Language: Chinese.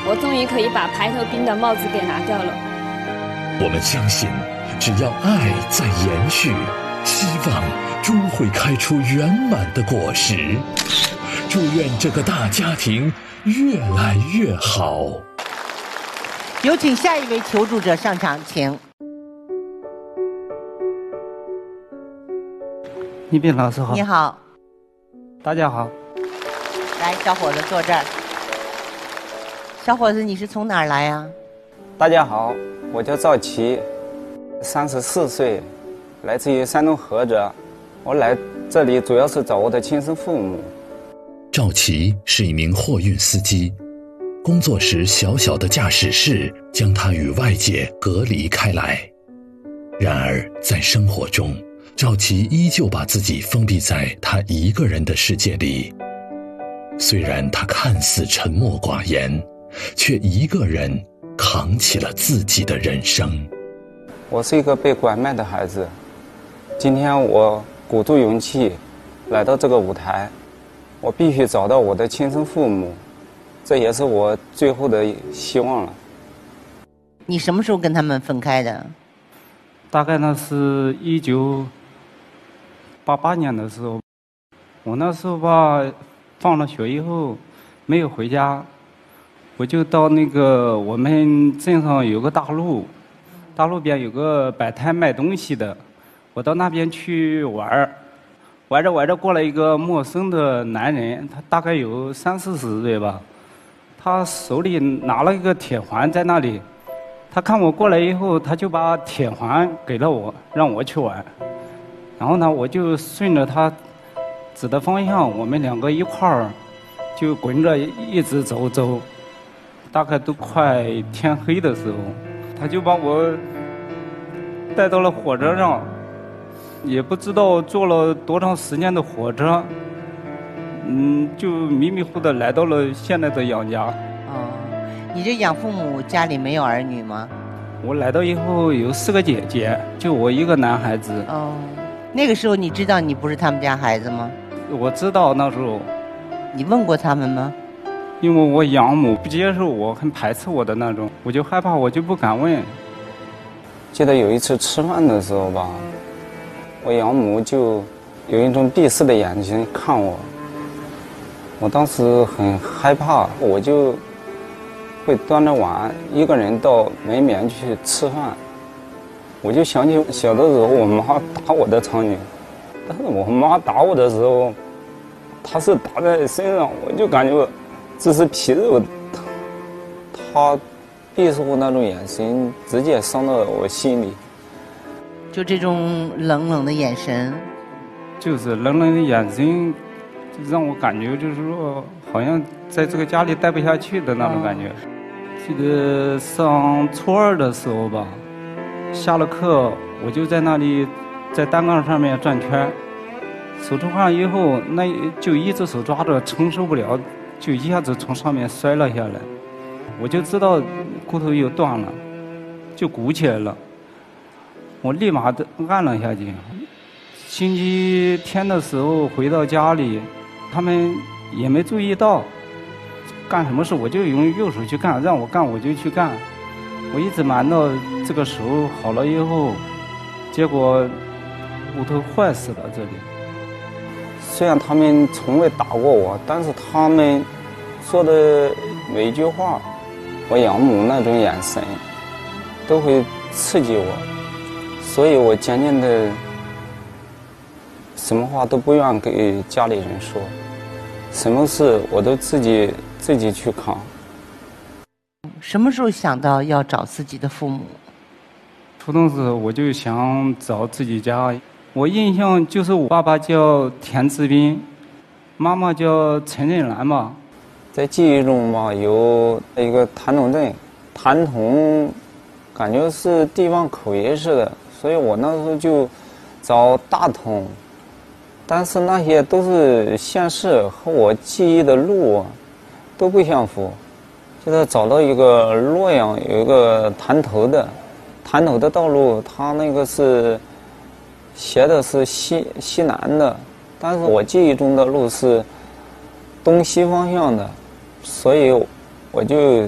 我终于可以把排头兵的帽子给拿掉了。 我们相信，只要爱在延续，希望终会开出圆满的果实。祝愿这个大家庭越来越好。 有请下一位求助者上场，请。 一斌老师好。 你好。 大家好。 来，小伙子坐这儿。小伙子，你是从哪儿来呀？ 大家好，我叫赵琦，34岁，来自于山东菏泽。我来这里主要是找我的亲生父母。 赵琦是一名货运司机，工作时小小的驾驶室将他与外界隔离开来。然而在生活中，赵琦依旧把自己封闭在他一个人的世界里。虽然他看似沉默寡言，却一个人扛起了自己的人生。 我是一个被拐卖的孩子，今天我鼓足勇气来到这个舞台，我必须找到我的亲生父母，这也是我最后的希望了。 你什么时候跟他们分开的？ 大概那是1988年的时候，我那时候吧，放了学以后没有回家，我就到那个我们镇上有个大路边有个摆摊卖东西的，我到那边去玩着过来一个陌生的男人，他大概有30-40岁吧，他手里拿了一个铁环在那里，他看我过来以后，他就把铁环给了我，让我去玩。然后呢，我就顺着他指的方向，我们两个一块儿就滚着一直走，大概都快天黑的时候，他就把我带到了火车上，也不知道坐了多长时间的火车，就迷迷糊的来到了现在的养家。 你这养父母家里没有儿女吗？ 我来到以后有4个姐姐，就我一个男孩子。 那个时候你知道你不是他们家孩子吗？ 我知道那时候。 你问过他们吗？ 因为我养母不接受我，很排斥我的那种，我就害怕，我就不敢问。 记得有一次吃饭的时候吧，我养母就有一种鄙视的眼睛看我，我当时很害怕，我就会端着碗一个人到门边去吃饭。我就想起小的时候我妈打我的场景，但是我妈打我的时候，她是打在身上，我就感觉这是皮肉，她鄙视我那种眼神直接伤到我心里。 就这种冷冷的眼神， 就是冷冷的眼神，让我感觉就是说，好像在这个家里待不下去的那种感觉。记得上初2的时候吧，下了课我就在那里在单杠上面转圈，手出汗以后，那就一只手抓着承受不了，就一下子从上面摔了下来，我就知道骨头又断了，就鼓起来了，我立马按了下去。星期天的时候回到家里，他们也没注意到，干什么事我就用右手去干，让我干我就去干，我一直瞒到这个手好了以后，结果骨头坏死了这里。 虽然他们从未打过我，但是他们说的每一句话，我养母那种眼神都会刺激我，所以我渐渐的什么话都不愿给家里人说，什么事我都自己去扛。 什么时候想到要找自己的父母？ 初中时我就想找自己家，我印象就是我爸爸叫田志斌，妈妈叫陈振兰吧。 在记忆中吧，有一个谭同镇，谭同感觉是地方口音似的，所以我那时候就找大同，但是那些都是县市，和我记忆的路都不相符。现在找到一个洛阳有一个潭头的道路，它那个是斜的是西南的，但是我记忆中的路是东西方向的，所以我就